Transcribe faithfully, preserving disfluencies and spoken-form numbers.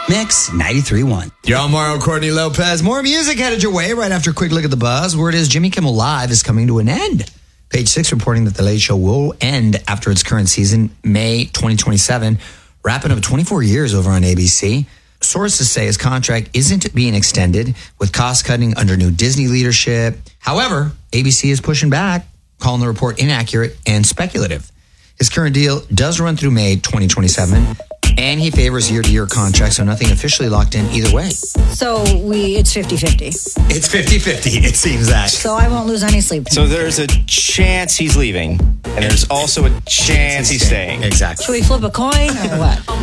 Mix ninety-three point one. You're on Mario Courtney Lopez. More music headed your way right after a quick look at the buzz. Word is Jimmy Kimmel Live is coming to an end. Page six reporting that The Late Show will end after its current season, May twenty twenty-seven, wrapping up twenty-four years over on A B C. Sources say his contract isn't being extended with cost cutting under new Disney leadership. However, A B C is pushing back, calling the report inaccurate and speculative. His current deal does run through May twenty twenty-seven, and he favors year-to-year contracts, so nothing officially locked in either way. So we it's fifty-fifty. It's fifty-fifty, it seems that. So I won't lose any sleep. So there's a chance he's leaving, and there's also a chance he's staying. Exactly. Should we flip a coin or what?